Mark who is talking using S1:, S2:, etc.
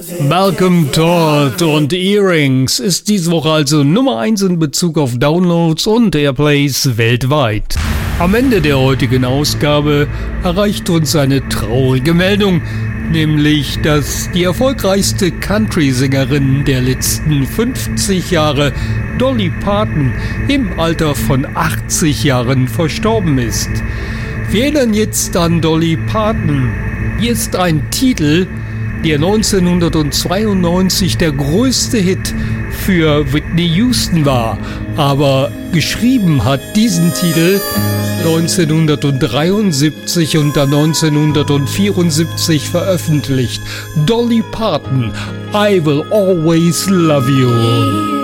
S1: Malcolm Todd und Earrings ist diese Woche also Nummer 1 in Bezug auf Downloads und Airplays weltweit. Am Ende der heutigen Ausgabe erreicht uns eine traurige Meldung, nämlich dass die erfolgreichste Country-Sängerin der letzten 50 Jahre, Dolly Parton, im Alter von 80 Jahren verstorben ist. Wir erinnern jetzt an Dolly Parton. Hier ist ein Titel, der 1992 der größte Hit für Whitney Houston war, aber geschrieben hat diesen Titel 1973 und dann 1974 veröffentlicht. Dolly Parton, I Will Always Love You.